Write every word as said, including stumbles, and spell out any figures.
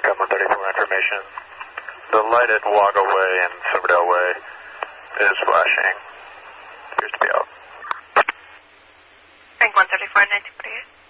Frank one thirty-four information. The light at Waga Way and Silverdale Way is flashing. Appears to be out. Frank one thirty-four, nineteen forty-eight.